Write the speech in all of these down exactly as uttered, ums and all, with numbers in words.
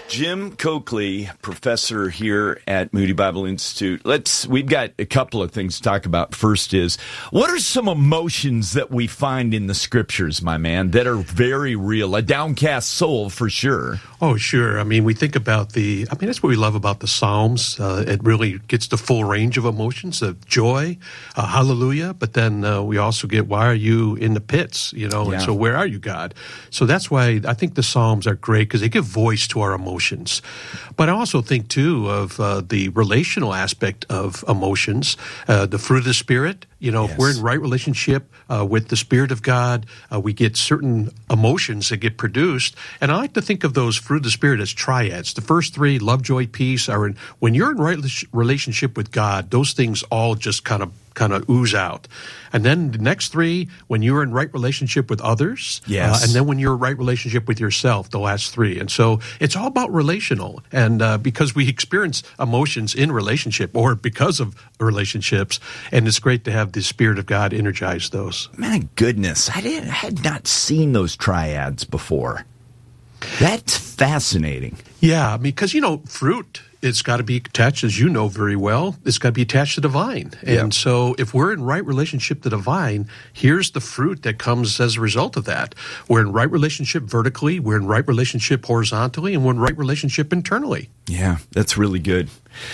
Jim Coakley, professor here at Moody Bible Institute. Let's, we've got a couple of things to talk about. First is, what are some emotions that we find in the scriptures, my man, that are very real? A downcast soul, for sure. Oh, sure. I mean, we think about the, I mean, that's what we love about the Psalms. Uh, it really gets the full range of emotions, of joy, uh, hallelujah, but then uh, we also get, why are you in the pits? You know, yeah. And so where are you, God? So that's why I think the Psalms are great, because they give voice to our emotions. But I also think, too, of uh, the relational aspect of emotions, uh, the fruit of the Spirit. You know, yes. If we're in right relationship uh, with the Spirit of God, uh, we get certain emotions that get produced. And I like to think of those fruit of the Spirit as triads. The first three, love, joy, peace, are in, when you're in right relationship with God, those things all just kind of kind of ooze out. And then the next three, when you're in right relationship with others, yes. uh, and then when you're in right relationship with yourself, the last three. And so it's all about relational. And uh, because we experience emotions in relationship or because of relationships, and it's great to have the Spirit of God energize those. My goodness, I, didn't, I had not seen those triads before. That's fascinating. Yeah, I mean, because, you know, fruit, it's got to be attached, as you know very well, it's got to be attached to the vine. And yeah. so if we're in right relationship to the vine, here's the fruit that comes as a result of that. We're in right relationship vertically, we're in right relationship horizontally, and we're in right relationship internally. Yeah, that's really good.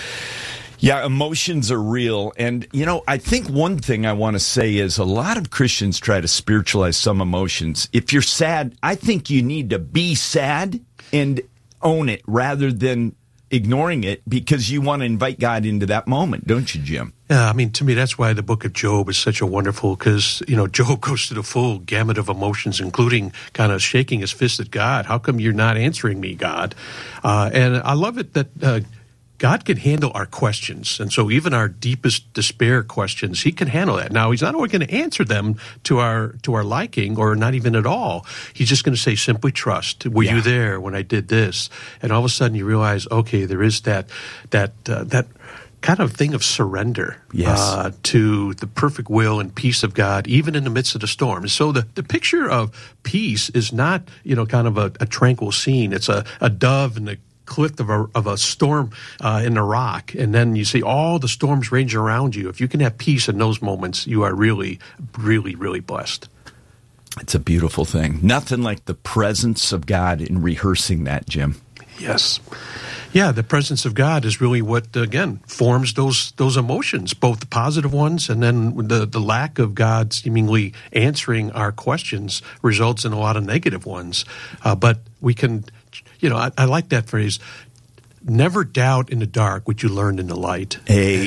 Yeah, emotions are real. And, you know, I think one thing I want to say is a lot of Christians try to spiritualize some emotions. If you're sad, I think you need to be sad and own it rather than ignoring it, because you want to invite God into that moment, don't you, Jim? Yeah, I mean, to me, that's why the book of Job is such a wonderful, because, you know, Job goes through the full gamut of emotions, including kind of shaking his fist at God. How come you're not answering me, God? Uh, and I love it that uh, God can handle our questions. And so even our deepest despair questions, he can handle that. Now, he's not only going to answer them to our to our liking or not even at all. He's just going to say, simply trust. Were yeah. you there when I did this? And all of a sudden you realize, okay, there is that that uh, that kind of thing of surrender yes. uh, to the perfect will and peace of God, even in the midst of the storm. And so the, the picture of peace is not, you know, kind of a, a tranquil scene. It's a, a dove in the cliff of a, of a storm uh, in the rock, and then you see all the storms raging around you. If you can have peace in those moments, you are really, really, really blessed. It's a beautiful thing. Nothing like the presence of God in rehearsing that, Jim. Yes. Yeah, the presence of God is really what, again, forms those those emotions, both the positive ones and then the, the lack of God seemingly answering our questions results in a lot of negative ones. Uh, but we can... You know, I, I like that phrase, never doubt in the dark what you learned in the light.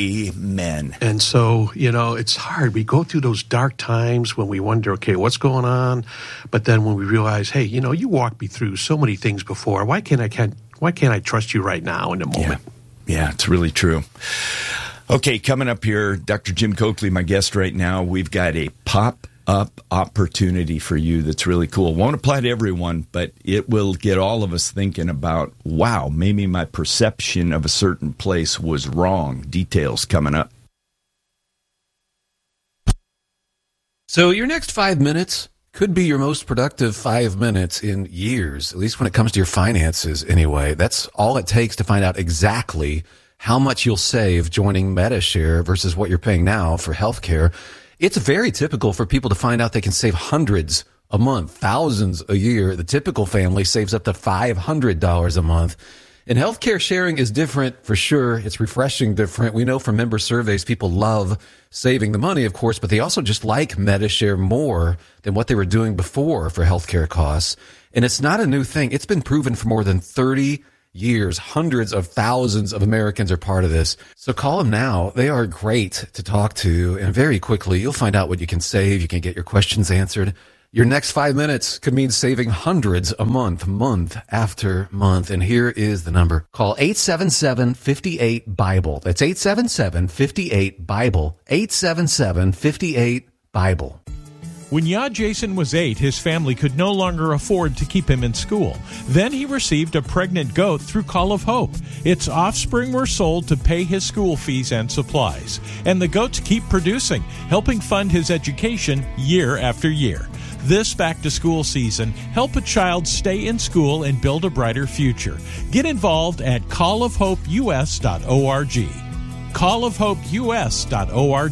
Amen. And so, you know, it's hard. We go through those dark times when we wonder, okay, what's going on? But then when we realize, hey, you know, you walked me through so many things before. Why can't I can't why can't I trust you right now in the moment? Yeah, yeah, it's really true. Okay, coming up here, Doctor Jim Coakley, my guest right now. We've got a pop up opportunity for you that's really cool. Won't apply to everyone, but it will get all of us thinking about, wow, maybe my perception of a certain place was wrong. Details coming up. So your next five minutes could be your most productive five minutes in years, at least when it comes to your finances anyway. That's all it takes to find out exactly how much you'll save joining Medi-Share versus what you're paying now for healthcare. It's very typical for people to find out they can save hundreds a month, thousands a year. The typical family saves up to five hundred dollars a month. And healthcare sharing is different for sure. It's refreshing different. We know from member surveys, people love saving the money, of course, but they also just like Medi-Share more than what they were doing before for healthcare costs. And it's not a new thing. It's been proven for more than thirty years. Hundreds of thousands of Americans are part of this. So call them now. They are great to talk to. And very quickly, you'll find out what you can save. You can get your questions answered. Your next five minutes could mean saving hundreds a month, month after month. And here is the number. Call eight seven seven, five eight, BIBLE. That's eight seven seven, five eight, BIBLE. eight seven seven, five eight, BIBLE. When Ya Jason was eight, his family could no longer afford to keep him in school. Then he received a pregnant goat through Call of Hope. Its offspring were sold to pay his school fees and supplies. And the goats keep producing, helping fund his education year after year. This back-to-school season, help a child stay in school and build a brighter future. Get involved at call of hope u s dot org. call of hope u s dot org.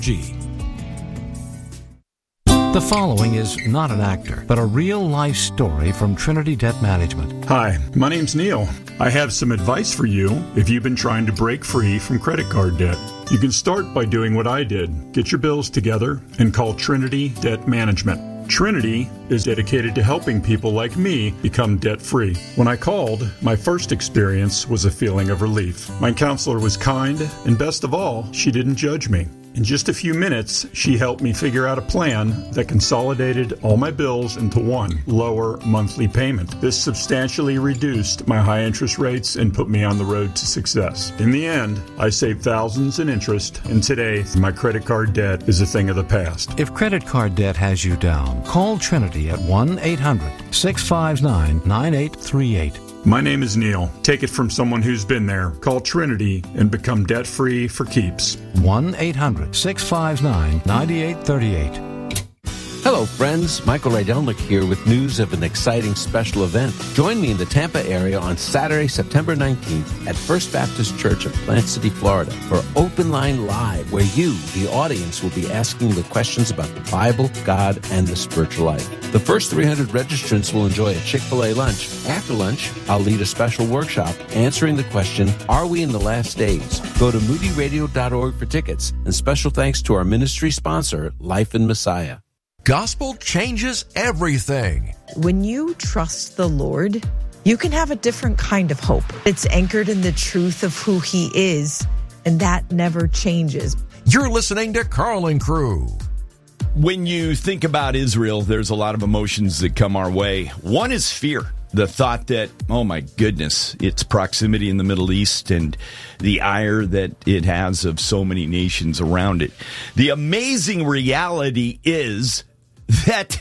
The following is not an actor, but a real-life story from Trinity Debt Management. Hi, my name's Neil. I have some advice for you if you've been trying to break free from credit card debt. You can start by doing what I did. Get your bills together and call Trinity Debt Management. Trinity is dedicated to helping people like me become debt-free. When I called, my first experience was a feeling of relief. My counselor was kind, and best of all, she didn't judge me. In just a few minutes, she helped me figure out a plan that consolidated all my bills into one lower monthly payment. This substantially reduced my high interest rates and put me on the road to success. In the end, I saved thousands in interest, and today, my credit card debt is a thing of the past. If credit card debt has you down, call Trinity at one eight hundred six five nine nine eight three eight. My name is Neil. Take it from someone who's been there. Call Trinity and become debt-free for keeps. one eight hundred six five nine nine eight three eight. Hello, friends. Michael Rydelnik here with news of an exciting special event. Join me in the Tampa area on Saturday, September nineteenth at First Baptist Church of Plant City, Florida for Open Line Live, where you, the audience, will be asking the questions about the Bible, God, and the spiritual life. The first three hundred registrants will enjoy a Chick-fil-A lunch. After lunch, I'll lead a special workshop answering the question, are we in the last days? Go to moody radio dot org for tickets, and special thanks to our ministry sponsor, Life in Messiah. Gospel changes everything. When you trust the Lord, you can have a different kind of hope. It's anchored in the truth of who He is, and that never changes. You're listening to Carl and Crew. When you think about Israel, there's a lot of emotions that come our way. One is fear. The thought that, oh my goodness, its proximity in the Middle East and the ire that it has of so many nations around it. The amazing reality is that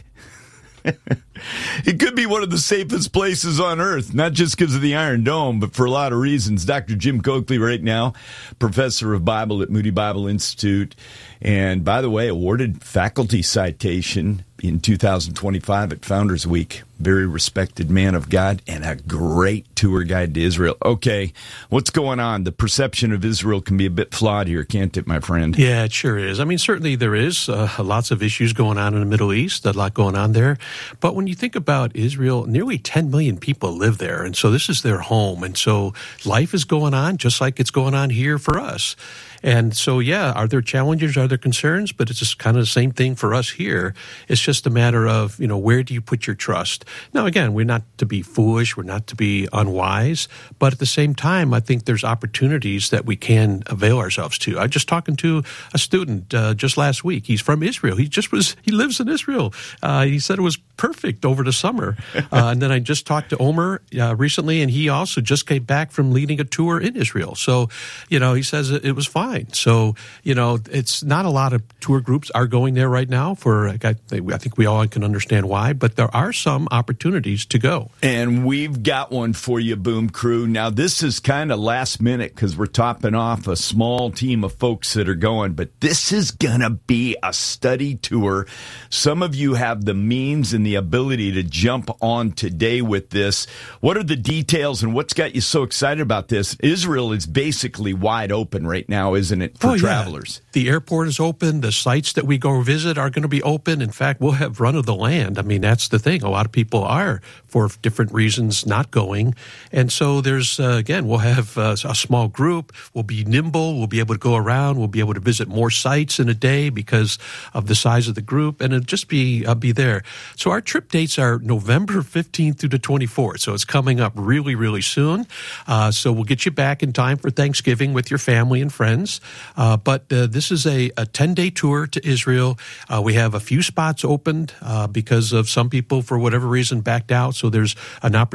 it could be one of the safest places on earth, not just because of the Iron Dome, but for a lot of reasons. Doctor Jim Coakley right now, professor of Bible at Moody Bible Institute, and by the way, awarded faculty citation in two thousand twenty-five at Founders Week. Very respected man of God and a great tour guide to Israel. Okay, what's going on? The perception of Israel can be a bit flawed here, can't it, my friend? Yeah, it sure is. I mean, certainly there is uh, lots of issues going on in the Middle East, a lot going on there. But when you think about Israel, nearly ten million people live there, and so this is their home. And so life is going on just like it's going on here for us. And so, yeah, are there challenges? Are there concerns? But it's just kind of the same thing for us here. It's just a matter of, you know, where do you put your trust? Now, again, we're not to be foolish. We're not to be unwise. But at the same time, I think there's opportunities that we can avail ourselves to. I was just talking to a student uh, just last week. He's from Israel. He just was, he lives in Israel. Uh, he said it was perfect over the summer. Uh, and then I just talked to Omer uh, recently, and he also just came back from leading a tour in Israel. So, you know, he says it was fine. So, you know, it's not a lot of tour groups are going there right now for, I think we all can understand why, but there are some opportunities to go. And we've got one for you, Boom Crew. Now, this is kind of last minute because we're topping off a small team of folks that are going, but this is going to be a study tour. Some of you have the means and the ability to jump on today with this. What are the details and what's got you so excited about this? Israel is basically wide open right now, isn't it, for oh, travelers? Yeah. The airport is open. The sites that we go visit are going to be open. In fact, we'll have run of the land. I mean, that's the thing. A lot of people are, for different reasons, not going. And so there's, uh, again, we'll have uh, a small group. We'll be nimble. We'll be able to go around. We'll be able to visit more sites in a day because of the size of the group. And it'll just be, uh, be there. So our trip dates are November fifteenth through the twenty-fourth. So it's coming up really, really soon. Uh, so we'll get you back in time for Thanksgiving with your family and friends. Uh, but uh, this is a, a ten-day tour to Israel. Uh, we have a few spots opened uh, because of some people, for whatever reason, backed out. So there's an opportunity